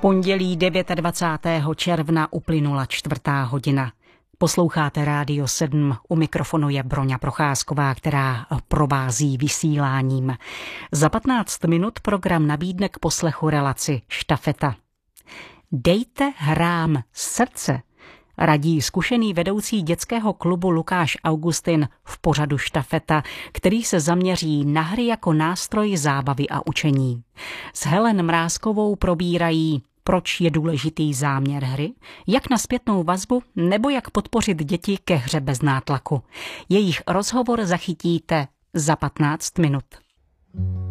Pondělí 29. června uplynula 4. hodina. Posloucháte Rádio 7, u mikrofonu je Broňa Procházková, která provází vysíláním. Za 15 minut program nabídne k poslechu relaci Štafeta. Dejte hrám srdce, radí zkušený vedoucí dětského klubu Lukáš Augustin v pořadu Štafeta, který se zaměří na hry jako nástroj zábavy a učení. S Helen Mrázkovou probírají, proč je důležitý záměr hry, jak na zpětnou vazbu nebo jak podpořit děti ke hře bez nátlaku. Jejich rozhovor zachytíte za 15 minut.